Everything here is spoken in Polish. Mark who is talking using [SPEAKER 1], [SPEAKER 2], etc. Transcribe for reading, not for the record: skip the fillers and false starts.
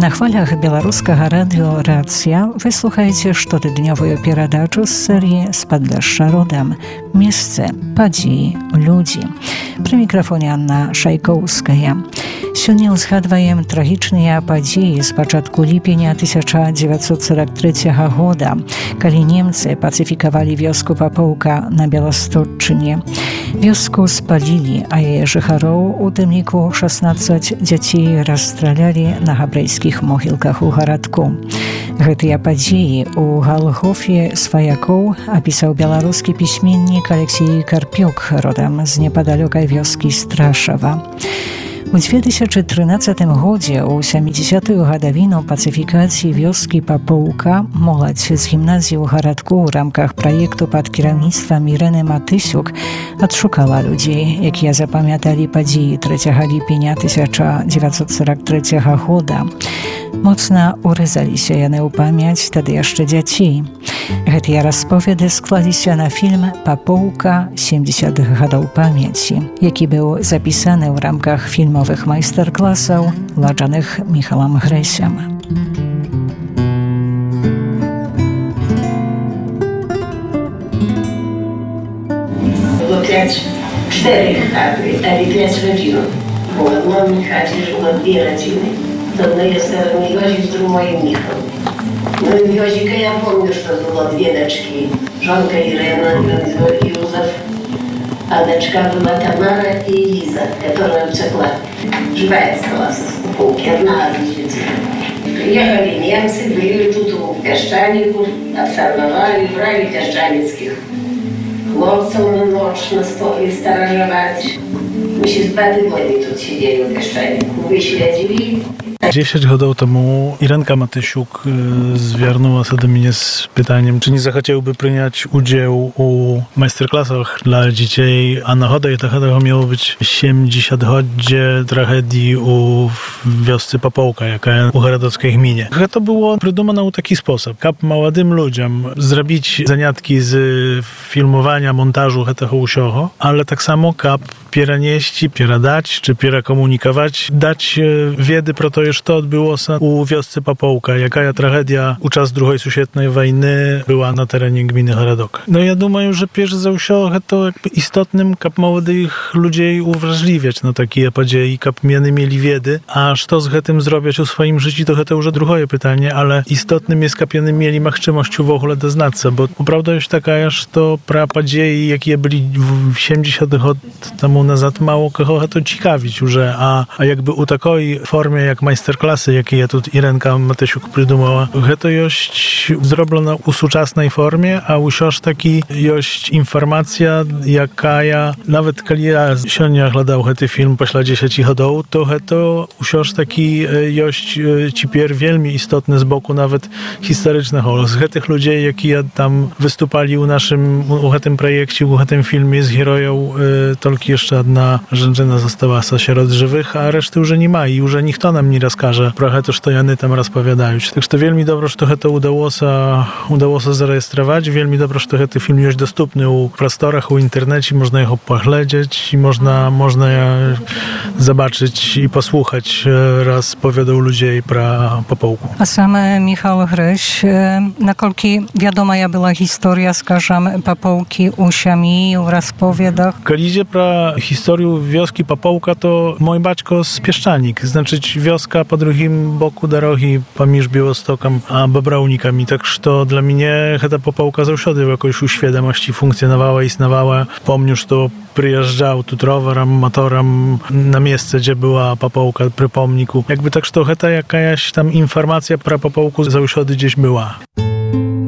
[SPEAKER 1] На хвалях беларускага радыё «Рацыя» вы слухаеце штотыднёвую перадачу з серыі «З падлешша родам». Месцы, падзеі, людзі. Пры мікрафоне Анна Шайкоўская. Сёння ўзгадваем трагічныя падзеі з пачатку ліпеня 1943 года, калі немцы пацыфікавалі вёску Папоўка на Беластотчыне. Вёску спалілі, а яе жыхароў, у тым ліку 16 дзяцей, расстралялі на габрэйскіх могілках у гарадку. Гэтыя падзеі ў Галгофе сваякоў апісаў беларускі пісьменнік Алексей Карпюк, родам з непадалёкай вёскі Страшава. У 2013 годзе, у 70-ю гадавіну пацыфікацыі вёскі Папоўка, моладзь з гімназіі ў гарадку ў рамках праекту пад кіраўніцтвам Ірэны Матысюк адшукала людзей, якія запамяталі падзеі 3 ліпеня 1943 года. Моцна урызаліся яны ў памяць тады яшчэ дзяцей. Гэтыя расповеды склаліся на фільм «Папоўка 70-х гадоў памяці», які быў запісаны ў рамках фільмовых майстар-класаў, ладжаных Міхалам Грэсям.
[SPEAKER 2] Było 4 chaty, ale 5 rodzinów. Bo w jednej chacie żyło 2 rodziny. З одної сторони Йозик, з другої Міхал. Ну і Йозика я пам'ятаю, що було 2 дочки. Жонка Ірина, Юзеф, а дочка була Тамара і Ліза, яка вцекла. Живая осталась в Папоўке, одна из детей. Приехали немцы, были тут у Пясчанику, обсервовали, брали пясчаницких хлопцев на ночь на столе сторожевать. My się z 2 tygodnie тут siedzieli w Pieszczaniku, wyśledzili.
[SPEAKER 3] 10 годов тому Irenka Matysiuk zwiernuła się do mnie z pytaniem, czy nie zechciałby przyjąć udział u majsterklasach dla dzieci, a nagoda tego miało być 70 godzin tragedii u wiosce Pапоўка, jaka u Garadockiej gminie. To było prydumane w taki sposób, kap młodym ludziom zrobić zaniatki z filmowania, montażu tego usiogo, ale tak samo kap pierenieść, pieradać, czy pierakomunikować, dać wiedzy pro to, co odbyło się u wiosce Pапоўка, jaka tragedia u czas II światowej wojny była na terenie gminy Garadok. No ja думаю, że pierwsze za usiągę to jakby istotnym kap młodych ludzi uwrażliwiać na takie podzieje, kap miany mieli wiedzy, a co z tym zrobić u swoim życiu, to już drugie pytanie, ale istotnym jest kap mieli możliwość w ogóle doznać, bo prawda jest taka, że to pra podzieje, jakie byli w 70 lat temu nazad, mało kogo to ciekawić już, a jakby u takiej formie jak majsterklasy, jakie ja tu Irenka Matysiuk przydumała, to jest zrobione u współczesnej formie, a usiąż taki jest informacja, jaka ja, nawet kiedy ja siądnie oglądał ten film pośle 10 hodów, to usiąż taki jest cipier wielmi istotny z boku nawet historycznego. Z tych ludzi, jakie ja tam wystupali u tym projekcie, u tym filmie z heroją, tylko jeszcze jedna żenczyna została wśród żywych, a reszty już nie ma i już nikt nam nie rozkaże pro to, co jany tam rozpowiadają. Także to wielmi dobro, że to udało się zarejestrować. Wielmi dobro, że ten film jest dostępny u prostorach, u internecie, można go poglądać i można zobaczyć i posłuchać raz powiadał ludzi pro Pапоўку.
[SPEAKER 1] A sam Michał Gryś, nakolki wiadoma była historia, skażam, Pапоўki u siami, u rozpowiadach?
[SPEAKER 3] Kiedy pro historię wioski Pапоўка, to mój baćko z Pieszczanik, znaczy wioska po drugim boku drogi pomiędzy Białostokiem a Bobrownikami. Tak, że dla mnie ta Pапоўка zawsze jakoś u świadomości funkcjonowała, istniała. Pomnę, że to przyjeżdżał tu rowerem, motorem na miejsce, gdzie była Pапоўка przy pomniku. Jakby tak, że to jakaś tam informacja pro Pапоўку zawsze gdzieś była.